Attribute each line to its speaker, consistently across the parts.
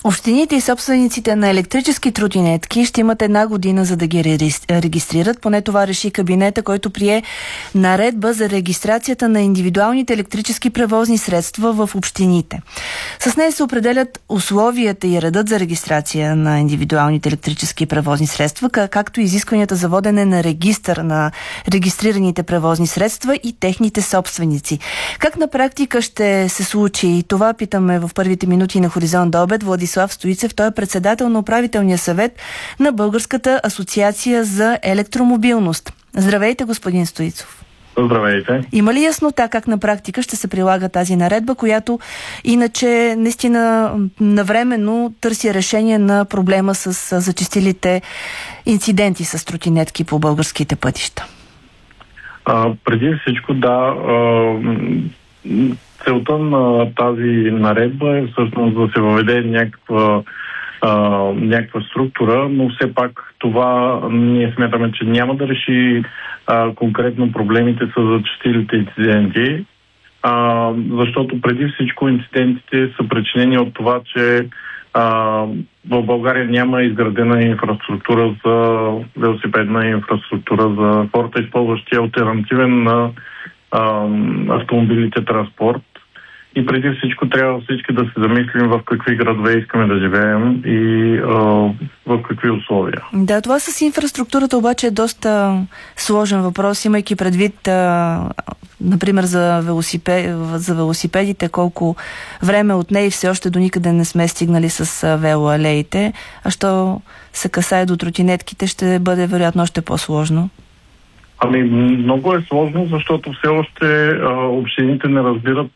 Speaker 1: Общините и собствениците на електрически тротинетки ще имат 1 година за да ги регистрират. Поне това реши кабинета, който прие наредба за регистрацията на индивидуалните електрически превозни средства в общините. С нея се определят условията и редът за регистрация на индивидуалните електрически превозни средства, както и изискванията за водене на регистър на регистрираните превозни средства и техните собственици. Как на практика ще се случи? Това питаме в първите минути на Хоризонт до обед. Владислав Стоицев, той е председател на управителния съвет на Българската асоциация за електромобилност. Здравейте, господин Стоицов.
Speaker 2: Здравейте.
Speaker 1: Има ли яснота как на практика ще се прилага тази наредба, която иначе наистина навременно търси решение на проблема с зачестилите инциденти с тротинетки по българските пътища?
Speaker 2: Преди всичко, да. Целта на тази наредба е всъщност да се въведе някаква структура, но все пак това ние смятаме, че няма да реши конкретно проблемите с зачестилите инциденти, защото преди всичко инцидентите са причинени от това, че в България няма изградена инфраструктура за велосипедна инфраструктура за хората, използващи алтернативен на автомобилите транспорт. И преди всичко трябва всички да се замислим в какви градове искаме да живеем и в какви условия.
Speaker 1: Да, това с инфраструктурата обаче е доста сложен въпрос, имайки предвид, например, за велосипедите, колко време отне и все още до никъде не сме стигнали с велоалеите, а що се касае до тротинетките, ще бъде вероятно още по-сложно.
Speaker 2: Много е сложно, защото все още общините не разбират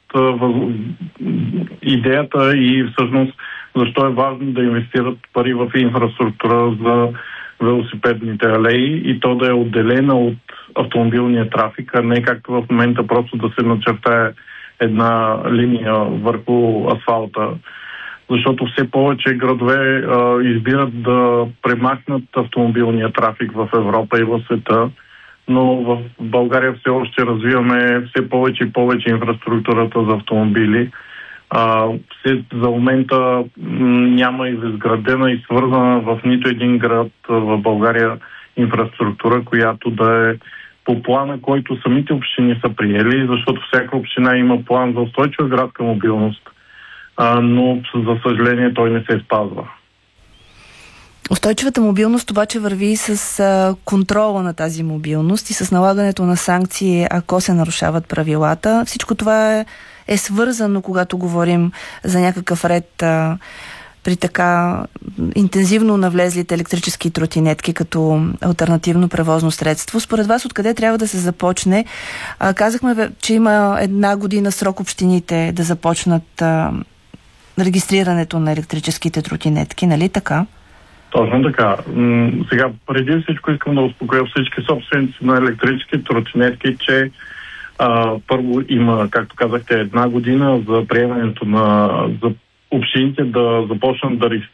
Speaker 2: идеята и всъщност защо е важно да инвестират пари в инфраструктура за велосипедните алеи и то да е отделена от автомобилния трафик, а не както в момента просто да се начертае една линия върху асфалта. Защото все повече градове избират да премахнат автомобилния трафик в Европа и в света, но в България все още развиваме все повече и повече инфраструктурата за автомобили. За момента няма изградена и свързана в нито един град в България инфраструктура, която да е по плана, който самите общини са приели, защото всяка община има план за устойчива градска мобилност, но за съжаление той не се спазва.
Speaker 1: Устойчивата мобилност обаче върви и с контрола на тази мобилност и с налагането на санкции, ако се нарушават правилата. Всичко това е свързано, когато говорим за някакъв ред при така интензивно навлезлите електрически тротинетки като алтернативно превозно средство. Според вас, откъде трябва да се започне? Казахме, че има 1 година срок общините да започнат регистрирането на електрическите тротинетки, нали така?
Speaker 2: Точно така. Сега, преди всичко искам да успокоя всички собственици на електрически тротинетки, че първо има, както казахте, 1 година за приемането за общините да започнат да